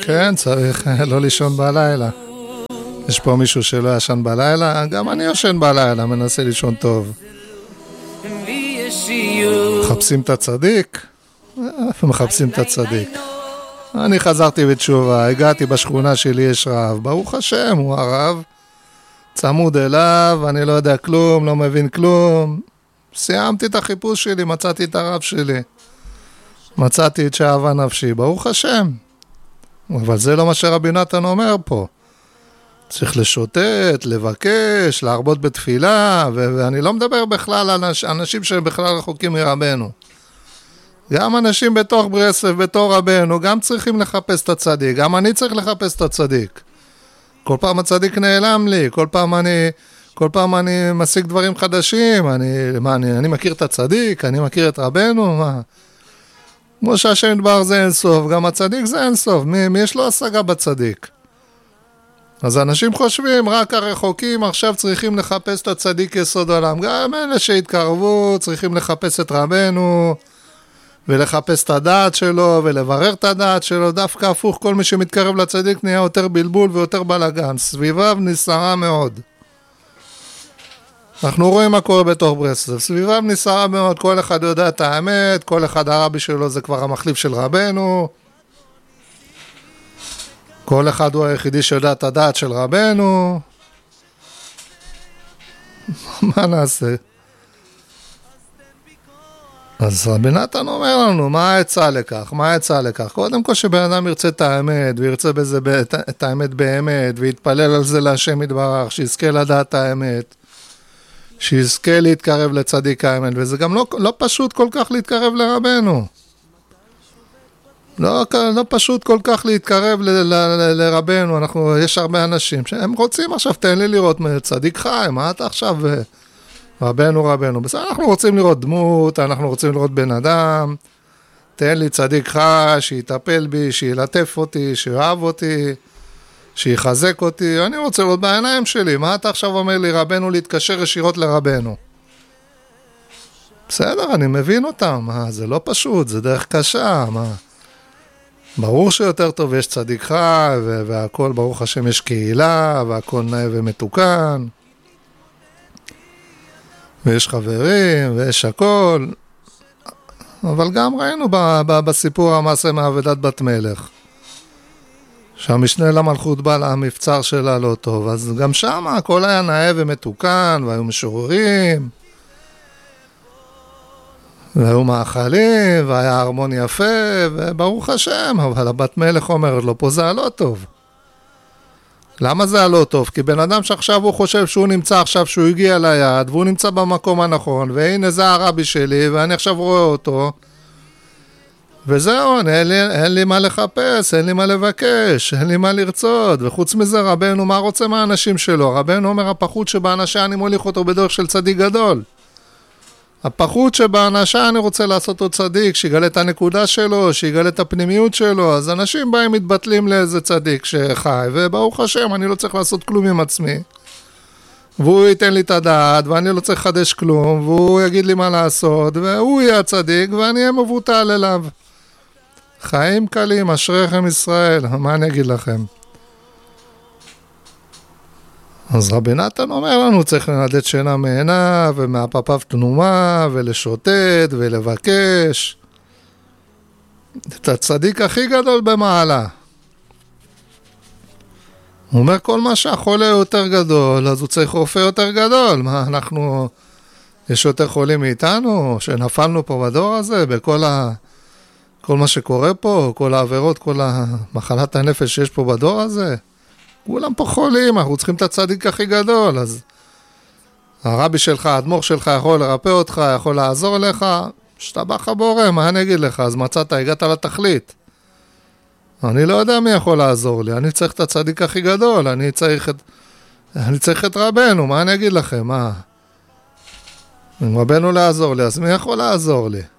כן, צריך לא לישון בלילה. יש פה מישהו שלא ישן בלילה, גם אני ישן בלילה, מנסה לישון טוב. מחפשים את הצדיק? איפה מחפשים את הצדיק? אני חזרתי בתשובה, הגעתי בשכונה שלי, יש רב, ברוך השם, הוא הרב, צמוד אליו, אני לא יודע כלום, לא מבין כלום. סיימתי את החיפוש שלי, מצאתי את הרב שלי. מצאתי את שאהבה נפשי, ברוך השם. אבל זה לא מה שרבי נתן אומר פה. צריך לשוטט, לבקש, להרבות בתפילה, ואני לא מדבר בכלל על אנשים שהם בכלל רחוקים מרבנו. גם אנשים בתוך ברסלב, בתור רבנו, גם צריכים לחפש את הצדיק, גם אני צריך לחפש את הצדיק. כל פעם הצדיק נעלם לי, כל פעם אני משיג דברים חדשים, אני מכיר את הצדיק, אני מכיר את רבנו, מה? כמו שהשם דבר זה אינסוף, גם הצדיק זה אינסוף, מי יש לו השגה בצדיק? אז אנשים חושבים, רק הרחוקים עכשיו צריכים לחפש את הצדיק יסוד עולם, גם אלה שהתקרבו צריכים לחפש את רבנו, ולחפש את הדעת שלו, ולברר את הדעת שלו, דווקא הפוך, כל מי שמתקרב לצדיק נהיה יותר בלבול ויותר בלגן, סביביו נסערה מאוד. אנחנו רואים מה קורה בתוך ברסלב, סביביו נסערה מאוד, כל אחד יודע את האמת, כל אחד הרבי שלו זה כבר המחליף של רבנו, כל אחד הוא היחידי שיודע את הדעת של רבנו, מה נעשה? אז רבי נתן אומר לנו, מה העצה לכך? מה העצה לכך? קודם כל שבן אדם ירצה את האמת, וירצה בזה את האמת באמת, ויתפלל על זה להשם יתברך, שיזכה לדעת את האמת, שיזכה להתקרב לצדיק האמת, וזה גם לא פשוט כל כך להתקרב לרבנו. לא פשוט כל כך להתקרב לרבנו, יש הרבה אנשים שהם רוצים עכשיו, תן לי לראות צדיק חי, מה אתה עכשיו... רבנו, בסדר, אנחנו רוצים לראות דמות, אנחנו רוצים לראות בן אדם, תן לי צדיק חי, שיטפל בי, שילטף אותי, שיאהב אותי, שיחזק אותי, אני רוצה לראות בעיניים שלי, מה אתה עכשיו אומר לי רבנו להתקשר ישירות לרבנו? בסדר, אני מבין אותם, זה לא פשוט, זה דרך קשה, ברור שיותר טוב יש צדיק חי, והכל ברוך השם יש קהילה, והכל נאה ומתוקן, ויש חברים, ויש הכל, אבל גם ראינו בסיפור המעשה מעבדת בת מלך, שהמשנה למלכות בא למבצר שלה לא טוב, אז גם שם הכל היה נאה ומתוקן, והיו משוררים, והיו מאכלים, והיה הרמון יפה, וברוך השם, אבל הבת מלך אומרת לו, פה זה הלא טוב. למה זה הלא טוב? כי בן אדם שעכשיו הוא חושב שהוא נמצא עכשיו, שהוא הגיע ליד, והוא נמצא במקום הנכון, והנה זה הרבי שלי, ואני עכשיו רואה אותו, וזהו, אין לי מה לחפש, אין לי מה לבקש, אין לי מה לרצות, וחוץ מזה רבנו, מה רוצה מהאנשים שלו? רבנו אומר, הפחות שבאנשי אני מוליך אותו בדרך של צדיק גדול. הפחות שבאנשי אני רוצה לעשות אותו צדיק, שיגלה את הנקודה שלו, שיגלה את הפנימיות שלו, אז אנשים באים מתבטלים לאיזה צדיק שחי, וברוך השם, אני לא צריך לעשות כלום עם עצמי, והוא ייתן לי את הדעת, ואני לא צריך לחדש כלום, והוא יגיד לי מה לעשות, והוא יהיה הצדיק, ואני אהיה מבוטל אליו. חיים קלים, אשריכם ישראל, מה אני אגיד לכם? אז רבי נתן אומר לנו, צריך לנדד שינה מעיניו, ומהפפיו תנומה, ולשוטט, ולבקש. את הצדיק הכי גדול במעלה. הוא אומר, כל מה שהחולה יותר גדול, אז הוא צריך רופא יותר גדול. מה, יש יותר חולים מאיתנו, שנפלנו פה בדור הזה, כל מה שקורה פה, כל העבירות, כל מחלת הנפש שיש פה בדור הזה. כולם פה חולים, אנחנו צריכים את הצדיק הכי גדול, אז הרבי שלך, האדמו"ר שלך יכול לרפא אותך, יכול לעזור לך, שתבח הבורא, מה אני אגיד לך? אז מצאת, הגעת לתכלית. אני לא יודע מי יכול לעזור לי, אני צריך את הצדיק הכי גדול, אני צריך את רבנו, מה אני אגיד לכם? אם רבנו לעזור לי, אז מי יכול לעזור לי?